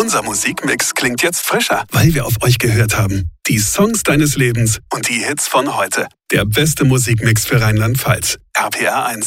Unser Musikmix klingt jetzt frischer, weil wir auf euch gehört haben. Die Songs deines Lebens und die Hits von heute. Der beste Musikmix für Rheinland-Pfalz. RPR 1.